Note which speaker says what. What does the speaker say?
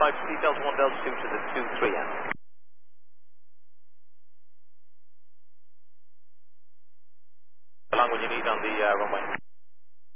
Speaker 1: 53 Delta 1 Delta 2 to the 23M. Along when you need on the runway.